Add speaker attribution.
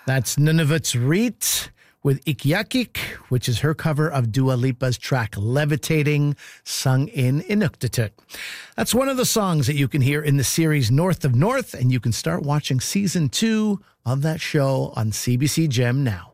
Speaker 1: That's Nunavut's Reet with Ikiakik, which is her cover of Dua Lipa's track Levitating, sung in Inuktitut. That's one of the songs that you can hear in the series North of North, and you can start watching season 2 of that show on CBC Gem now.